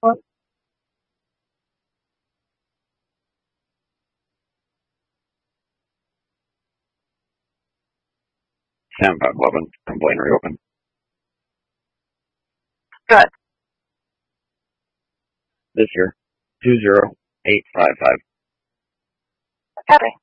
Well, Sam 511, complaint reopened. good. This year, 20855. Copy.